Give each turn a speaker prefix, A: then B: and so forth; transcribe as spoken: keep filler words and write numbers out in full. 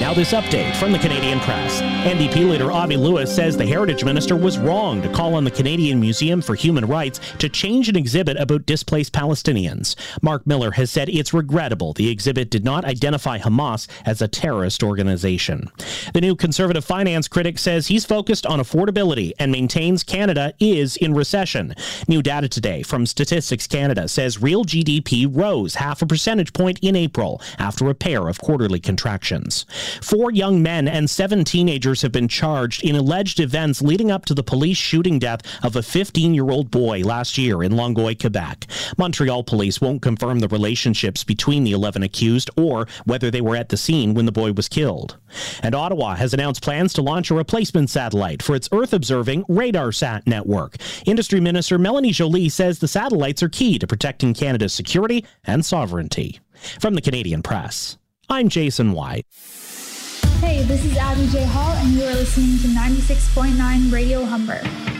A: Now this update from the Canadian Press. N D P leader Avi Lewis says the Heritage Minister was wrong to call on the Canadian Museum for Human Rights to change an exhibit about displaced Palestinians. Mark Miller has said it's regrettable the exhibit did not identify Hamas as a terrorist organization. The new Conservative finance critic says he's focused on affordability and maintains Canada is in recession. New data today from Statistics Canada says real G D P rose half a percentage point in April after a pair of quarterly contractions. Four young men and seven teenagers have been charged in alleged events leading up to the police shooting death of a fifteen-year-old boy last year in Longueuil, Quebec. Montreal police won't confirm the relationships between the eleven accused or whether they were at the scene when the boy was killed. And Ottawa has announced plans to launch a replacement satellite for its Earth-observing RadarSat network. Industry Minister Melanie Joly says the satellites are key to protecting Canada's security and sovereignty. From the Canadian Press, I'm Jason White.
B: Hey, this is Abby J. Hall, and you are listening to ninety-six point nine Radio Humber.